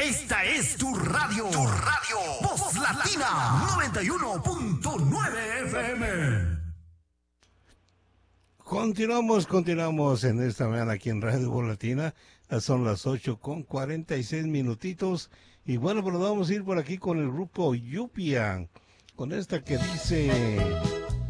Esta es tu radio. Voz Latina 91.9 FM. Continuamos en esta mañana aquí en Radio Voz Latina. Son las 8:46. Y bueno, pues vamos a ir por aquí con el grupo Yupia, con esta que dice...